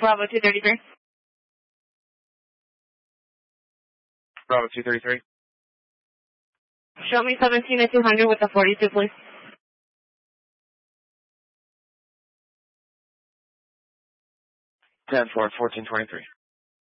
Bravo 233. Bravo 233. Show me 17 at 200 with the 42, please. 10-4, 1423.